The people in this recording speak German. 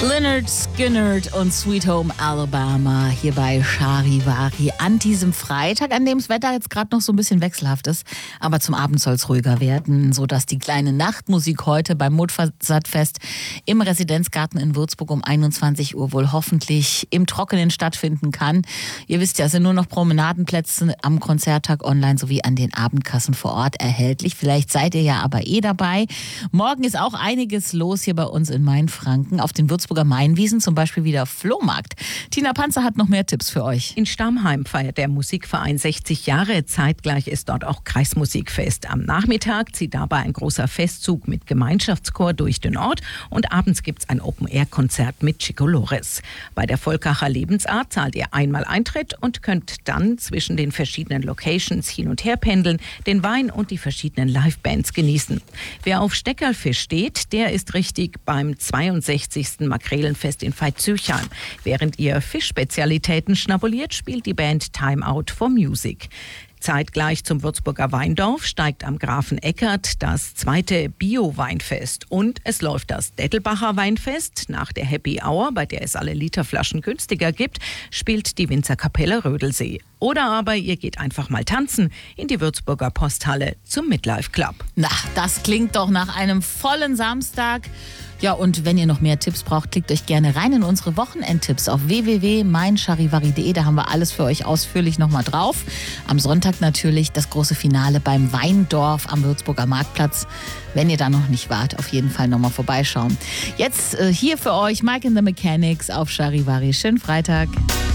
Lynyrd Skynyrd und Sweet Home Alabama hier bei Charivari an diesem Freitag, an dem das Wetter jetzt gerade noch so ein bisschen wechselhaft ist. Aber zum Abend soll es ruhiger werden, sodass die kleine Nachtmusik heute beim Mozartfest im Residenzgarten in Würzburg um 21 Uhr wohl hoffentlich im Trockenen stattfinden kann. Ihr wisst ja, es sind nur noch Promenadenplätze am Konzerttag online sowie an den Abendkassen vor Ort erhältlich. Vielleicht seid ihr ja aber dabei. Morgen ist auch einiges los hier bei uns in Mainfranken. Auf den Würzburger Mainwiesen zum Beispiel wieder Flohmarkt. Tina Panzer hat noch mehr Tipps für euch. In Stammheim feiert der Musikverein 60 Jahre. Zeitgleich ist dort auch Kreismusikfest. Am Nachmittag zieht dabei ein großer Festzug mit Gemeinschaftschor durch den Ort und abends gibt es ein Open-Air-Konzert mit Chico Lores. Bei der Volkacher Lebensart zahlt ihr einmal Eintritt und könnt dann zwischen den verschiedenen Locations hin und her pendeln, den Wein und die verschiedenen Livebands genießen. Wer auf Steckerlfisch steht, der ist richtig beim 62. Makrelenfest in Veitshöchheim. Während ihr Fischspezialitäten schnabuliert, spielt die Band Time Out for Music. Zeitgleich zum Würzburger Weindorf steigt am Grafen Eckert das zweite Bio-Weinfest. Und es läuft das Dettelbacher Weinfest. Nach der Happy Hour, bei der es alle Literflaschen günstiger gibt, spielt die Winzerkapelle Rödelsee. Oder aber ihr geht einfach mal tanzen in die Würzburger Posthalle zum Midlife Club. Na, das klingt doch nach einem vollen Samstag. Ja, und wenn ihr noch mehr Tipps braucht, klickt euch gerne rein in unsere Wochenendtipps auf www.meincharivari.de. Da haben wir alles für euch ausführlich nochmal drauf. Am Sonntag natürlich das große Finale beim Weindorf am Würzburger Marktplatz. Wenn ihr da noch nicht wart, auf jeden Fall nochmal vorbeischauen. Jetzt hier für euch Mike and the Mechanics auf Charivari. Schönen Freitag.